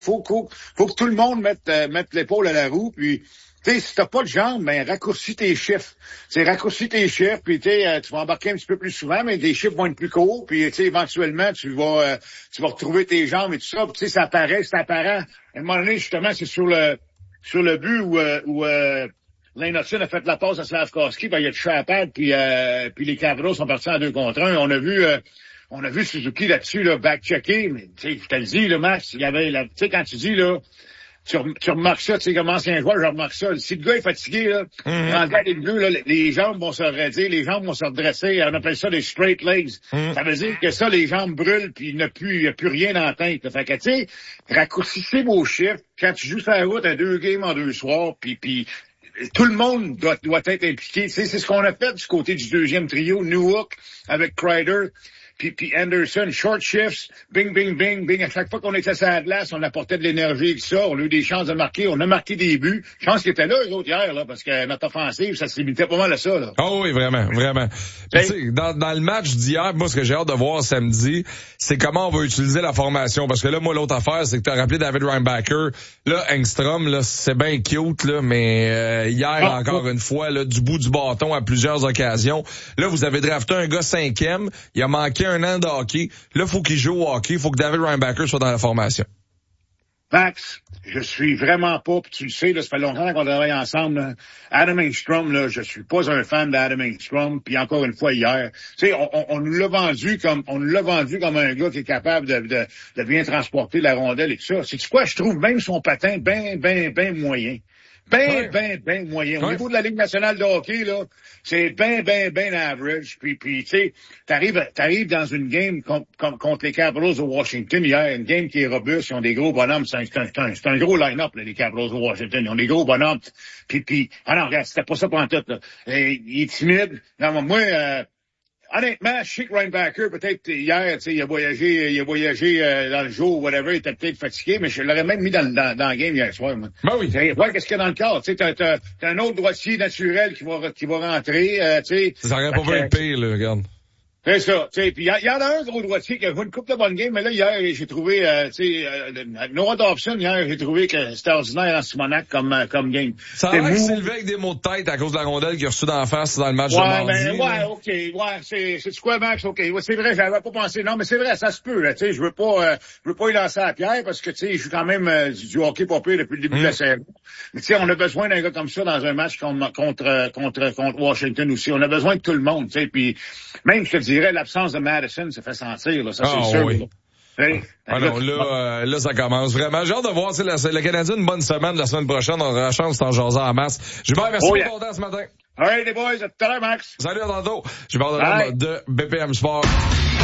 faut que tout le monde mette l'épaule à la roue, puis tu sais, si t'as pas de jambes, ben raccourcis tes chiffres. C'est raccourcis tes chiffres, puis tu vas embarquer un petit peu plus souvent, mais les chiffres vont être plus courts, puis tu sais, éventuellement, tu vas retrouver tes jambes et tout ça. Puis tu sais, c'est apparent. À un moment donné, justement, c'est sur le but où Lane Hutson a fait la passe à Slavkovski, ben il a touché à la patte, puis les Capitals sont partis en 2 contre 1. On a vu Suzuki là-dessus, là, back-checker, mais tu sais, je te le dis, là, Max, il y avait tu sais, quand tu dis, là, tu remarques ça, tu sais, comme ancien joueur, je remarque ça. Si le gars est fatigué, là, rendu à les bleus, là, les jambes vont se raidir, les jambes vont se redresser. On appelle ça des straight legs. Ça veut dire que ça, les jambes brûlent, puis il n'y a plus rien dans la tête. Fait que, tu sais, raccourcissez vos chiffres. Quand tu joues sur la route à 2 games en 2 soirs, puis tout le monde doit être impliqué. Tu sais, c'est ce qu'on a fait du côté du deuxième trio, Newhook avec Kreider. Puis Anderson, short shifts, bing, bing, bing, bing. À chaque fois qu'on était sur la glace, on apportait de l'énergie et tout ça. On a eu des chances de marquer. On a marqué des buts. Je pense qu'ils étaient là, eux autres, hier, là, parce que notre offensive, ça se limitait pas mal à ça, là. Oh oui, vraiment, vraiment. Puis, tu sais, dans le match d'hier, moi, ce que j'ai hâte de voir samedi, c'est comment on va utiliser la formation. Parce que là, moi, l'autre affaire, c'est que t'as rappelé David Reinbacher. Là, Engstrom, là, c'est bien cute, là, mais hier, encore une fois, là, du bout du bâton à plusieurs occasions. Là, vous avez drafté un gars 5e. Il a manqué un an de hockey. Là, faut qu'il joue au hockey. Faut que David Reinbacher soit dans la formation. Max, je suis vraiment pas, puis tu le sais, là, ça fait longtemps qu'on travaille ensemble, là. Adam Engstrom, là, je suis pas un fan d'Adam Engstrom, puis encore une fois hier, tu sais, on nous l'a vendu comme un gars qui est capable de bien transporter la rondelle et tout ça. C'est quoi, je trouve même son patin ben moyen. Ben moyen. Au niveau de la Ligue nationale de hockey, là, c'est ben average. Puis tu sais, t'arrives dans une game contre les Capitals de Washington hier, une game qui est robuste, ils ont des gros bonhommes, c'est un gros line-up, là, les Capitals de Washington, ils ont des gros bonhommes. Puis non, regarde, c'était pas ça pour en tout, là. Il est timide. Non, moi, honnêtement, je sais que Reinbacher, peut-être hier, tu sais, il a voyagé dans le jour, whatever, il était peut-être fatigué, mais je l'aurais même mis dans le game hier soir, moi. Ben oui. Ouais, qu'est-ce qu'il y a dans le corps? Tu sais, t'as un autre droitier naturel qui va rentrer, tu sais. Ça aurait pas pu être pire, là, regarde. C'est ça, tu sais, puis il y en a un gros droitier qui a joué une couple de bonnes games, mais là, hier, j'ai trouvé, tu sais, Noah Dobson, hier, j'ai trouvé que c'était ordinaire en Simonac comme game. Ça a l'air qu'il s'est levé avec des maux de tête à cause de la rondelle qu'il a reçu d'en face dans le match de mardi. C'est quoi, Max? OK, ouais, c'est vrai, j'avais pas pensé. Non, mais c'est vrai, ça se peut, là, tu sais, je veux pas y lancer à la pierre parce que, tu sais, je joue quand même du hockey pas pire depuis le début de la série. Mais tu sais, on a besoin d'un gars comme ça dans un match contre Washington aussi. On a besoin de tout le monde, tu sais, puis même, je te dirais, l'absence de Madison se fait sentir, là, ça c'est sûr. Oui. Alors là, ça commence vraiment. J'ai hâte de voir, le Canadien, une bonne semaine la semaine prochaine. On aura la chance d'en jaser en masse. Gilbert, merci pour ton temps ce matin. All right, les boys, à tout à l'heure, Max. Salut, à tantôt. Gilbert de BPM Sport.